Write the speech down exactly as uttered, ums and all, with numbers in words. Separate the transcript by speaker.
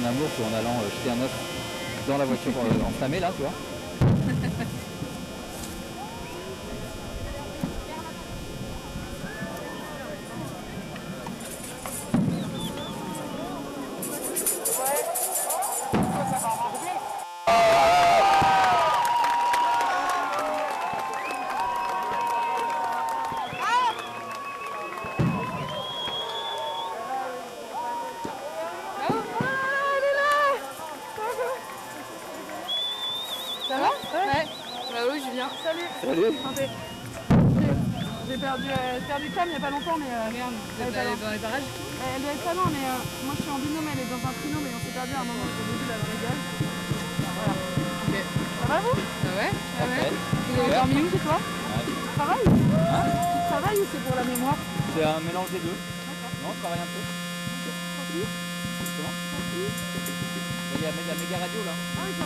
Speaker 1: son amour en allant euh, jeter un œuf dans la voiture euh, enflammée là, tu vois.
Speaker 2: Ça va? Ouais. Ouais. Bah oui, Julien. Salut.
Speaker 1: Salut.
Speaker 2: Santé. J'ai perdu, euh, perdu Cam il n'y a pas longtemps, mais... Euh, Merde, vous êtes allé dans les parages? Elle doit être pas loin, mais euh, moi je suis en binôme, elle est dans un trinôme, mais on s'est perdu à un moment au début là dans les gaz. Voilà. Ok. Ça va vous? Bah ouais. Ah ouais. Vous avez dormi où chez toi?
Speaker 1: Ouais.
Speaker 2: Tu travailles? Hein? Tu travailles ou c'est pour la mémoire?
Speaker 1: C'est un mélange des deux.
Speaker 2: D'accord.
Speaker 1: Non, je travaille un peu.
Speaker 2: Ok. Tranquille?
Speaker 1: Comment?
Speaker 2: Tranquille.
Speaker 1: Il y a la méga radio là.
Speaker 2: Ah oui,